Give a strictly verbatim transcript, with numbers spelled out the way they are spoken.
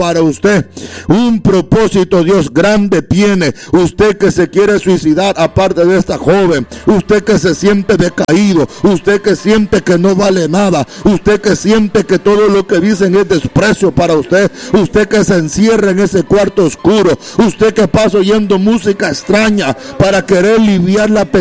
para usted. Un propósito Dios grande tiene. Usted que se quiere suicidar, aparte de esta joven. Usted que se siente decaído. Usted que siente que no vale nada. Usted que siente que todo lo que dicen es desprecio para usted. Usted que se encierra en ese cuarto oscuro. Usted que pasa oyendo música extraña para querer aliviar la